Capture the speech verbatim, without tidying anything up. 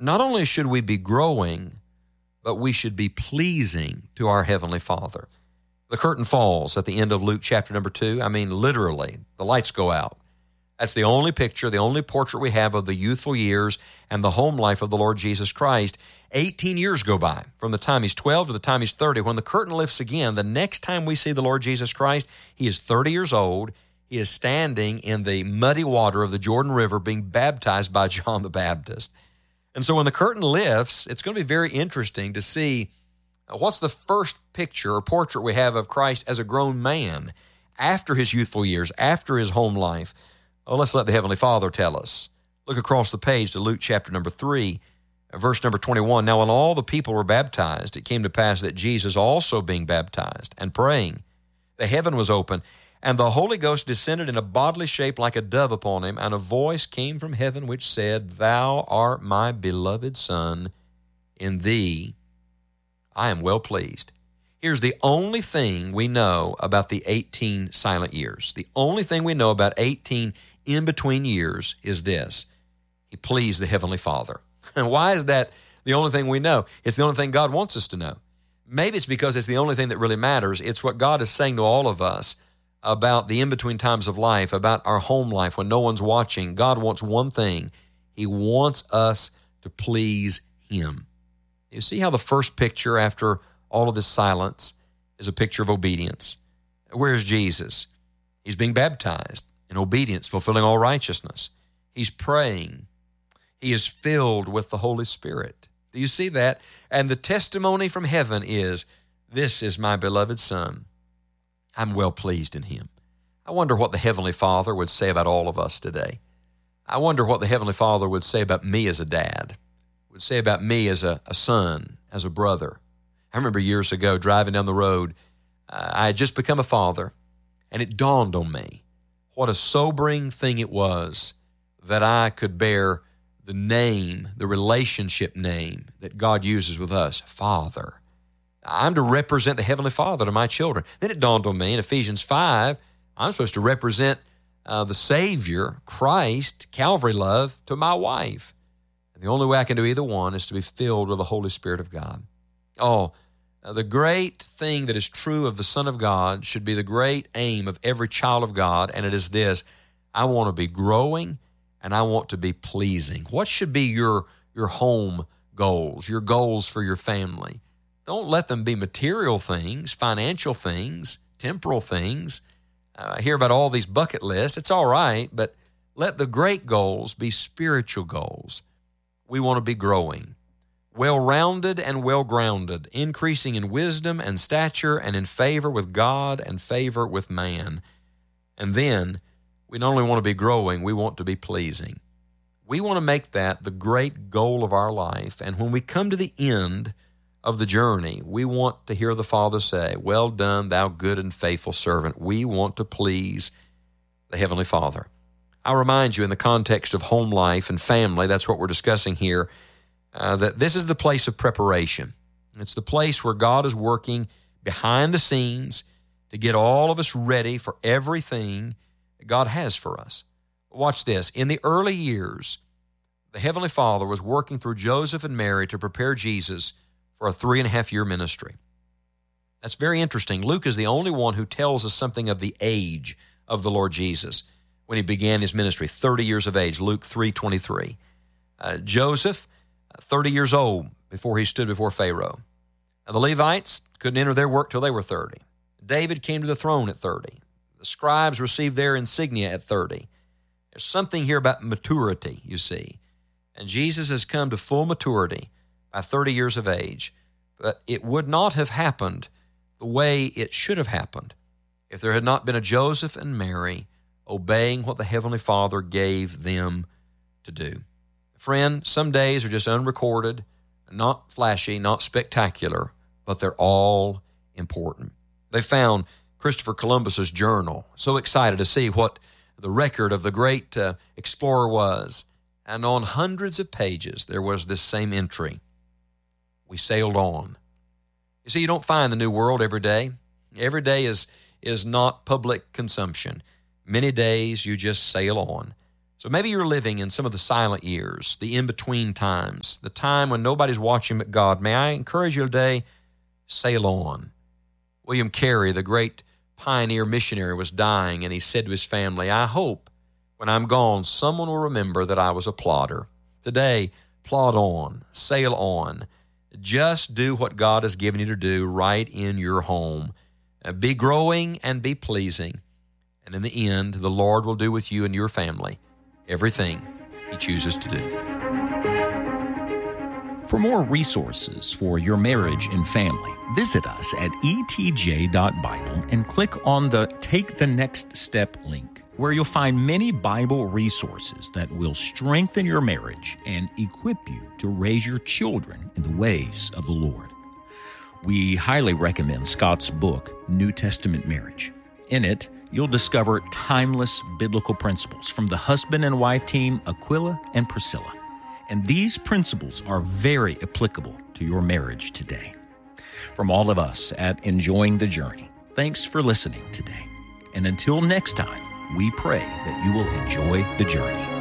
not only should we be growing, but we should be pleasing to our Heavenly Father. The curtain falls at the end of Luke chapter number two. I mean, literally, the lights go out. That's the only picture, the only portrait we have of the youthful years and the home life of the Lord Jesus Christ. eighteen years go by from the time he's twelve to the time he's thirty. When the curtain lifts again, the next time we see the Lord Jesus Christ, he is thirty years old. He is standing in the muddy water of the Jordan River being baptized by John the Baptist. And so when the curtain lifts, it's going to be very interesting to see what's the first picture or portrait we have of Christ as a grown man after his youthful years, after his home life. Oh, let's let the Heavenly Father tell us. Look across the page to Luke chapter number three, verse number twenty-one. Now, when all the people were baptized, it came to pass that Jesus also being baptized and praying, the heaven was open, and the Holy Ghost descended in a bodily shape like a dove upon him, and a voice came from heaven which said, Thou art my beloved Son, in thee I am well pleased. Here's the only thing we know about the eighteen silent years. The only thing we know about eighteen in-between years is this. He pleased the Heavenly Father. And why is that the only thing we know? It's the only thing God wants us to know. Maybe it's because it's the only thing that really matters. It's what God is saying to all of us about the in-between times of life, about our home life when no one's watching. God wants one thing. He wants us to please him. You see how the first picture after all of this silence is a picture of obedience. Where is Jesus? He's being baptized in obedience, fulfilling all righteousness. He's praying. He is filled with the Holy Spirit. Do you see that? And the testimony from heaven is, this is my beloved Son. I'm well pleased in him. I wonder what the Heavenly Father would say about all of us today. I wonder what the Heavenly Father would say about me as a dad, would say about me as a, a son, as a brother. I remember years ago driving down the road, uh, I had just become a father, and it dawned on me what a sobering thing it was that I could bear the name, the relationship name that God uses with us, Father. I'm to represent the Heavenly Father to my children. Then it dawned on me in Ephesians five, I'm supposed to represent uh, the Savior, Christ, Calvary love to my wife. And the only way I can do either one is to be filled with the Holy Spirit of God. Oh, uh, the great thing that is true of the Son of God should be the great aim of every child of God, and it is this: I want to be growing and I want to be pleasing. What should be your, your home goals, your goals for your family? Don't let them be material things, financial things, temporal things. Uh, I hear about all these bucket lists. It's all right, but let the great goals be spiritual goals. We want to be growing, well-rounded and well-grounded, increasing in wisdom and stature and in favor with God and favor with man. And then we not only want to be growing, we want to be pleasing. We want to make that the great goal of our life. And when we come to the end of the journey, we want to hear the Father say, Well done, thou good and faithful servant. We want to please the Heavenly Father. I remind you, in the context of home life and family, that's what we're discussing here, uh, that this is the place of preparation. It's the place where God is working behind the scenes to get all of us ready for everything that God has for us. Watch this. In the early years, the Heavenly Father was working through Joseph and Mary to prepare Jesus for a three and a half year ministry. That's very interesting. Luke is the only one who tells us something of the age of the Lord Jesus when he began his ministry, thirty years of age, Luke three twenty-three. Uh, Joseph, thirty years old before he stood before Pharaoh. Now, the Levites couldn't enter their work till they were thirty. David came to the throne at thirty. The scribes received their insignia at thirty. There's something here about maturity, you see. And Jesus has come to full maturity by thirty years of age. But it would not have happened the way it should have happened if there had not been a Joseph and Mary obeying what the Heavenly Father gave them to do. Friend, some days are just unrecorded, not flashy, not spectacular, but they're all important. They found Christopher Columbus's journal, so excited to see what the record of the great uh, explorer was. And on hundreds of pages, there was this same entry. We sailed on. You see, you don't find the New World every day. Every day is, is not public consumption. Many days you just sail on. So maybe you're living in some of the silent years, the in-between times, the time when nobody's watching but God. May I encourage you today, sail on. William Carey, the great pioneer missionary, was dying, and he said to his family, I hope when I'm gone, someone will remember that I was a plodder. Today, plod on, sail on. Just do what God has given you to do right in your home. Uh, be growing and be pleasing. And in the end, the Lord will do with you and your family everything He chooses to do. For more resources for your marriage and family, visit us at e t j dot bible and click on the Take the Next Step link, where you'll find many Bible resources that will strengthen your marriage and equip you to raise your children in the ways of the Lord. We highly recommend Scott's book, New Testament Marriage. In it, you'll discover timeless biblical principles from the husband and wife team Aquila and Priscilla. And these principles are very applicable to your marriage today. From all of us at Enjoying the Journey, thanks for listening today. And until next time, we pray that you will enjoy the journey.